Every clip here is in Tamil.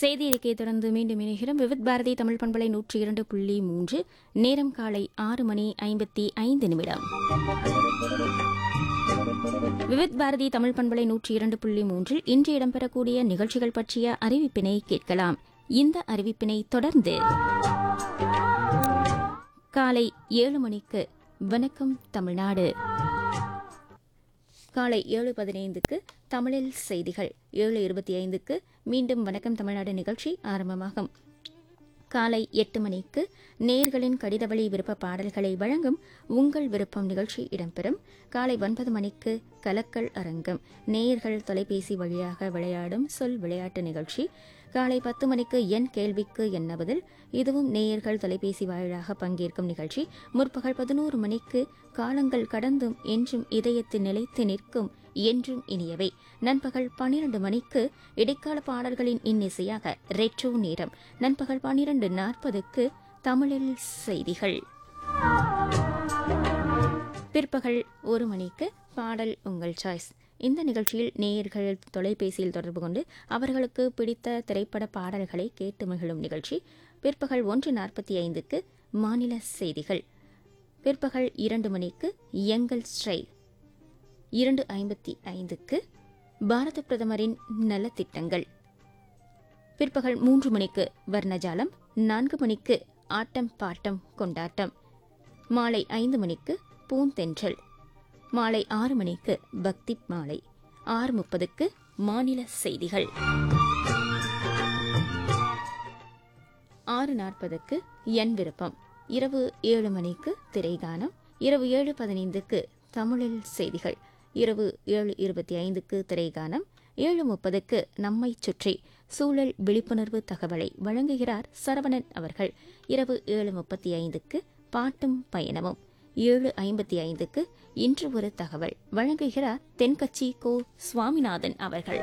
செய்தி அறிக்கையை தொடர்ந்து மீண்டும் இணைகிறோம். விவித் பாரதி தமிழ் பண்பலை 102.3. நேரம் காலை 6:55. விவித் பாரதி தமிழ் பண்பலை 102.3 இன்று இடம்பெறக்கூடிய நிகழ்ச்சிகள் பற்றிய அறிவிப்பினை கேட்கலாம். இந்த அறிவிப்பினை தொடர்ந்து காலை 7 மணிக்கு வணக்கம் தமிழ்நாடு, காலை 7:15 தமிழில் செய்திகள், 7:25 மீண்டும் வணக்கம் தமிழ்நாடு நிகழ்ச்சி ஆரம்பமாகும். காலை 8 மணிக்கு நேயர்களின் கடிதவழி விருப்ப பாடல்களை வழங்கும் உங்கள் விருப்பம் நிகழ்ச்சி இடம்பெறும். காலை 9 மணிக்கு கலக்கல் அரங்கம், நேயர்கள் தொலைபேசி வழியாக விளையாடும் சொல் விளையாட்டு நிகழ்ச்சி. காலை 10 மணிக்கு என் கேள்விக்கு என்ன பதில், இதுவும் நேயர்கள் தொலைபேசி வாயிலாக பங்கேற்கும் நிகழ்ச்சி. முற்பகல் 11 மணிக்கு காலங்கள் கடந்தும் என்றும் இதயத்தில் நிலைத்து நிற்கும் என்றும் இனியவை. நண்பகல் 12 மணிக்கு இடைக்கால பாடல்களின் இன்னிசையாக ரெட்ரோ நேரம். நண்பகல் 12:40 தமிழில் செய்திகள். பிற்பகல் 1 மணிக்கு பாடல் உங்கள் சாய்ஸ். இந்த நிகழ்ச்சியில் நேயர்கள் தொலைபேசியில் தொடர்பு கொண்டு அவர்களுக்கு பிடித்த திரைப்பட பாடல்களை கேட்டு மகிழும் நிகழ்ச்சி. பிற்பகல் 1:45 மாநில செய்திகள். பிற்பகல் 2 மணிக்கு எங்கள் ஸ்டைல். 2:55 பாரத பிரதமரின் நலத்திட்டங்கள். பிற்பகல் 3 மணிக்கு வர்ணஜாலம். 4 மணிக்கு ஆட்டம் பாட்டம் கொண்டாட்டம். மாலை 5 மணிக்கு பூந்தென்றல். மாலை 6 மணிக்கு பக்தி மாலை. 6:30 மாநில செய்திகள். 6:40 என் விருப்பம். இரவு 7 மணிக்கு திரைகானம். இரவு 7:15 தமிழில் செய்திகள். இரவு 7:25 திரைகானம். 7:30 நம்மை சுற்றி சூழல் விழிப்புணர்வு தகவலை வழங்குகிறார் சரவணன் அவர்கள். இரவு 7:35 பாட்டும் பயணமும். 7:55 இன்று ஒரு தகவல் வழங்குகிறார் தென்கட்சி கோ சுவாமிநாதன் அவர்கள்.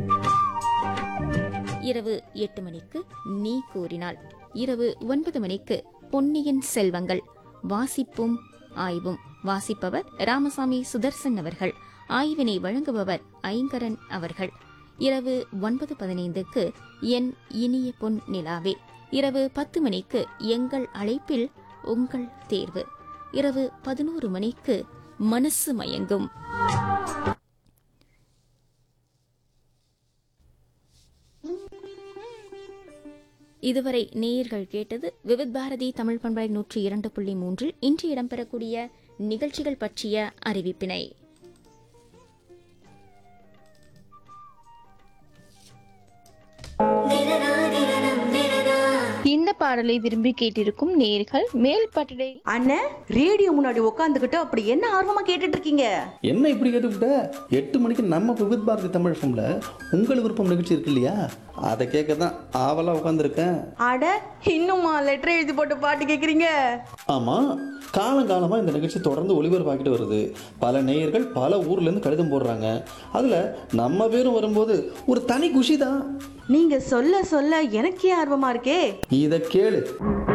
இரவு 8 மணிக்கு நீ கூறினாள். இரவு 9 மணிக்கு பொன்னியின் செல்வங்கள் வாசிப்பும் ஆய்வும். வாசிப்பவர் ராமசாமி சுதர்சன் அவர்கள். ஆய்வினை வழங்குபவர் ஐங்கரன் அவர்கள். இரவு 9:15 என் இனிய பொன் நிலாவே. இரவு 10 மணிக்கு எங்கள் அழைப்பில் உங்கள் தேர்வு. இரவு 11 மணிக்கு மனசு மயங்கும். இதுவரை நேயர்கள் கேட்டது விவித் பாரதி தமிழ் பண்பலை 102.3 இன்று இடம்பெறக்கூடிய நிகழ்ச்சிகள் பற்றிய அறிவிப்பினை. இந்த பாடலை விரும்பி கேட்டிருக்கும் நேர்கள் மேல் பட்டடை அண்ணன் ரேடியோ முன்னாடி உட்காந்துக்கிட்டு அப்படி என்ன ஆர்வமா கேட்டுட்டு இருக்கீங்க? என்ன இப்படி கேட்டுக்கிட்ட? 8 மணிக்கு நம்ம விவித் பாரதி தமிழ் ஃபம்ல உங்கள் விருப்பம் நிகழ்ச்சி இருக்கு இல்லையா, அதை கேட்க தான் ஆவலா உட்காந்துருக்கேன். அட இன்னுமா லெட்டர் எழுதி போட்டு பாட்டு கேக்குறீங்க? ஆமா, காலங்காலமா இந்த நிகழ்ச்சி தொடர்ந்து ஒளிபரப்பாக்கிட்டு வருது. பல நேயர்கள் பல ஊர்ல இருந்து கடிதம் போடுறாங்க. அதுல நம்ம பேரும் வரும்போது ஒரு தனி குஷி தான். நீங்க சொல்ல சொல்ல எனக்கே ஆர்வமா இருக்கே. இதை கேளு.